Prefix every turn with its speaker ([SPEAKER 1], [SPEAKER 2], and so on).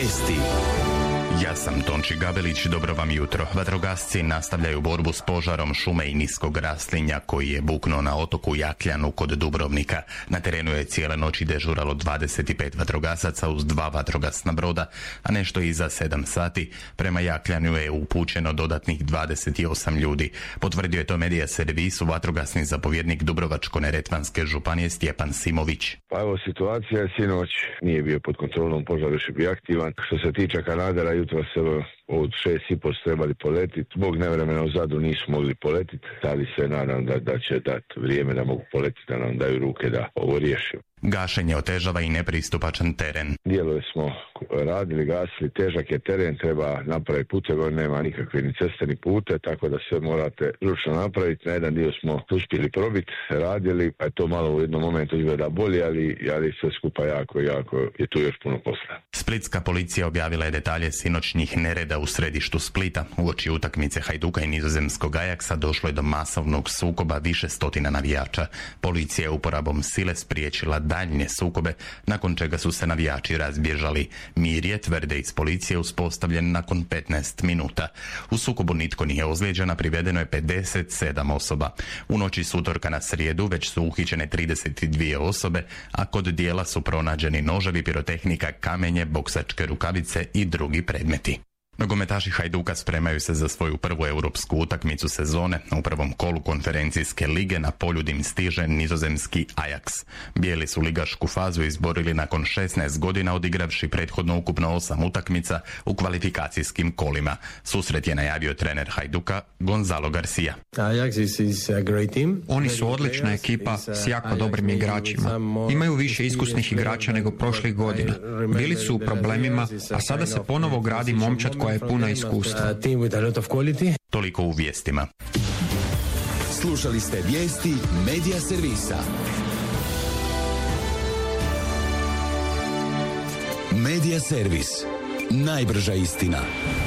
[SPEAKER 1] Vijesti.
[SPEAKER 2] Ja sam Tonči Gabelić, dobro vam jutro. Vatrogasci nastavljaju borbu s požarom šume i niskog raslinja koji je buknuo na otoku Jakljanu kod Dubrovnika. Na terenu je cijele noći dežuralo 25 vatrogasaca uz 2 vatrogasna broda, a nešto iza 7 sati prema Jakljanu je upućeno dodatnih 28 ljudi. Potvrdio je to Medija servisu vatrogasni zapovjednik Dubrovačko-neretvanske županije Stjepan Simović.
[SPEAKER 3] Pa evo, situacija je sinoć nije bio pod kontrolom, požar još je bio aktivan. Što se tiče kanadera, jutro se od 6:30 trebali poletiti. Zbog nevremena u Zadru nisu mogli poletiti, ali se nadam da će dati vrijeme da mogu poletiti, da nam daju ruke da ovo riješimo.
[SPEAKER 2] Gašenje otežava i nepristupačan teren.
[SPEAKER 3] Dijelove smo radili, gasili, težak je teren, treba napraviti puteve, nema nikakve ni ceste ni pute, tako da sve morate ručno napraviti. Na jedan dio smo uspjeli probiti, radili, pa je to malo u jednom momentu izgleda bolje, ali sve skupa jako je tu još puno posla.
[SPEAKER 2] Splitska policija objavila je detalje sinoćnjih nereda u središtu Splita. Uoči utakmice Hajduka i nizozemskog Ajaksa došlo je do masovnog sukoba više stotina navijača. Policija je uporabom sile spriječila daljnje sukobe, nakon čega su se navijači razbježali. Mir je, tvrde iz policije, uspostavljen nakon 15 minuta. U sukobu nitko nije ozlijeđen, a privedeno je 57 osoba. U noći s utorka na srijedu već su uhićene 32 osobe, a kod dijela su pronađeni noževi, pirotehnika, kamenje, boksačke rukavice i drugi predmeti. Nogometaši Hajduka spremaju se za svoju prvu europsku utakmicu sezone. U prvom kolu konferencijske lige na Poljud im stiže nizozemski Ajax. Bijeli su ligašku fazu izborili nakon 16 godina, odigravši prethodno ukupno 8 utakmica u kvalifikacijskim kolima. Susret je najavio trener Hajduka Gonzalo Garcia.
[SPEAKER 4] Oni su odlična ekipa s jako dobrim igračima. Imaju više iskusnih igrača nego prošlih godina. Bili su u problemima, a sada se ponovo gradi momčad koja je puna iskustva.
[SPEAKER 2] Toliko u vijestima.
[SPEAKER 1] Slušali ste vijesti Medija servisa. Medija servis. Najbrža istina.